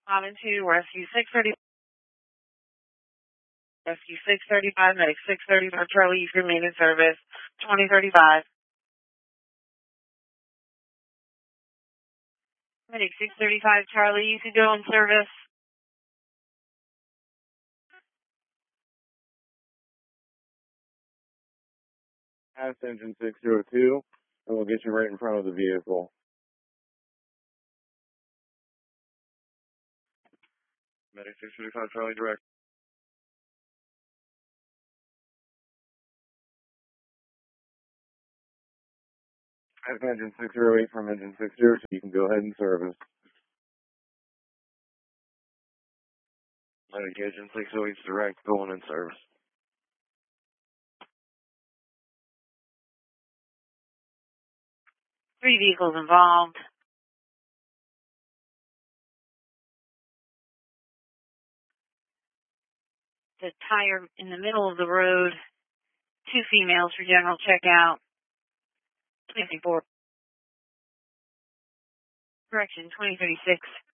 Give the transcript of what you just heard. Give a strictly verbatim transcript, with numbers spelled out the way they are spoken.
five and two, Rescue six thirty, Rescue six thirty-five, Medic six thirty-five, Charlie, you can remain in service, twenty thirty-five. Medic six thirty-five, Charlie, you can go in service. Pass engine six oh two, and we'll get you right in front of the vehicle. Medic six thirty-five, Charlie, direct. Pass engine six oh eight from engine six oh two, you can go ahead and service. Medic engine six oh eight direct, going in service. Three vehicles involved. The tire in the middle of the road. Two females for general checkout. twenty-four. Correction, twenty thirty-six.